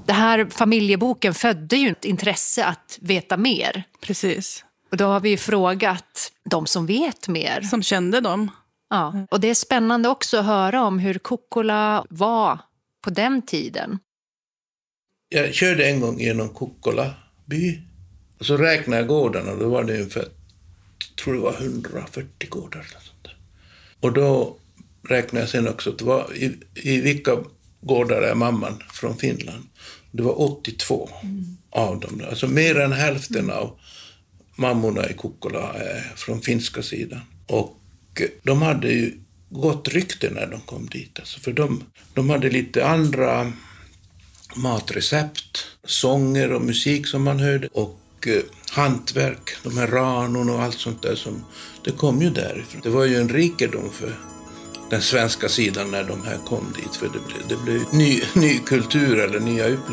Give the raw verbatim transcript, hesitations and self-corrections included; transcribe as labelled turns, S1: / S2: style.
S1: Det här familjeboken födde ju ett intresse att veta mer.
S2: Precis.
S1: Och då har vi ju frågat de som vet mer.
S2: Som kände dem.
S1: Ja, och det är spännande också att höra om hur Kokkola var på den tiden.
S3: Jag körde en gång genom Kokkola by. Och så räknade jag gårdarna och då var det ungefär, jag tror det var hundrafyrtio gårdar. Eller sånt där. Och då räknade jag sen också att det var i, i vilka gårdar är mamman från Finland. Det var åttiotvå mm. av dem. Alltså mer än hälften av mammorna i Kokkola är från finska sidan. Och de hade ju gott rykte när de kom dit. Alltså för de, de hade lite andra matrecept, sånger och musik som man hörde. Och eh, hantverk, de här ranon och allt sånt där som det kom ju därifrån. Det var ju en rikedom för den svenska sidan när de här kom dit. För det blev, det blev ny, ny kultur eller nya upplevelser.